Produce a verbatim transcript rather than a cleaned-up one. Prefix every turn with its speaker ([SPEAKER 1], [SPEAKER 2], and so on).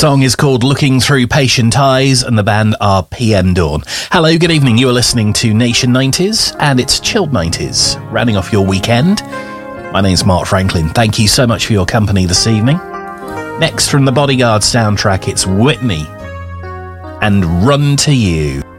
[SPEAKER 1] song is called Looking Through Patient Eyes, and the band are P M Dawn. Hello, good evening. You are listening to Nation nineties, and it's Chilled nineties, rounding off your weekend. My name's Mark Franklin. Thank you so much for your company this evening. Next, from the Bodyguard soundtrack, it's Whitney and Run to You.